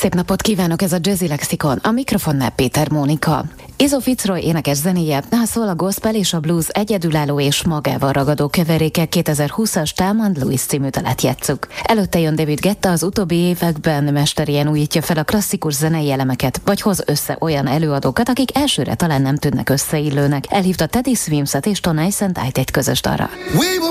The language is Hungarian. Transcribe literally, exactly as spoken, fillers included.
Szép napot kívánok, ez a Jazzy Lexikon, a mikrofonnál Péter Mónika. Izzo Fitzroy énekes zenéje, a soul, a gospel és a blues egyedülálló és magával ragadó keveréke kétezer-húszas Thelma and Louise című dalát játsszuk. Előtte jön David Guetta, az utóbbi években mesterien újítja fel a klasszikus zenei elemeket, vagy hoz össze olyan előadókat, akik elsőre talán nem tűnnek összeillőnek. Elhívta Teddy Swims-et és Tonai Szent egy közös dalra.